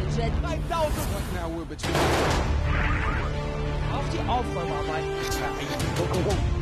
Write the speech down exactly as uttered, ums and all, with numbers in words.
الجد. What now we're between. Auf die Aufräumarbeit.